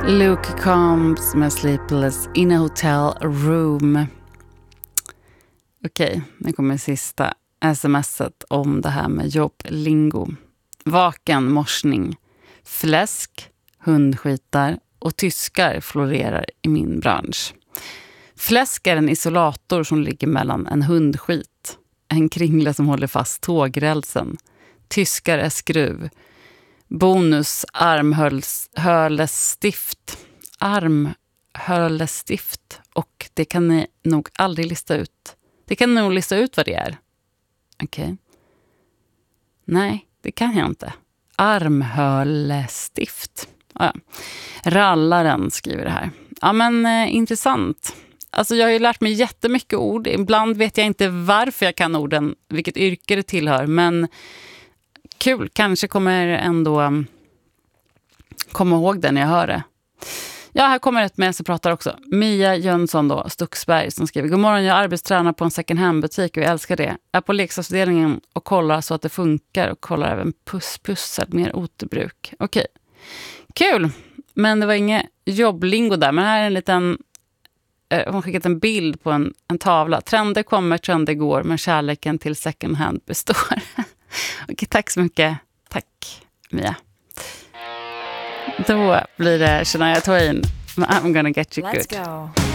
Luke Combs med Sleepless in a Hotel Room. Okej, nu kommer sista smset om det här med jobblingo. Vaken, morsning, fläsk, hundskitar och tyskar florerar i min bransch. Fläsk är en isolator som ligger mellan en hundskit, en kringla som håller fast tågrälsen. Tyskar är skruv. Bonus armhölestift och det kan ni nog aldrig lista ut. Det kan ni nog lista ut vad det är. Okej. Nej, det kan jag inte. Armhölestift. Ja. Rallaren skriver det här. Ja men intressant. Alltså jag har ju lärt mig jättemycket ord. Ibland vet jag inte varför jag kan orden, vilket yrke det tillhör, men kul, kanske kommer ändå komma ihåg det när jag hör det. Ja, här kommer ett med som pratar också. Mia Jönsson då, Stuxberg, som skriver: God morgon, jag arbetstränar på en second hand-butik och jag älskar det. Jag är på leksaksavdelningen och kollar så att det funkar och kollar även pussel, mer återbruk. Okej, kul. Men det var inget jobblingo där, men här är en liten hon har skickat en bild på en tavla. Trender kommer, trender går, men kärleken till second hand består. Okej, tack så mycket. Tack, Mia. Då blir det Shania Twain. I'm gonna get you good. Let's go.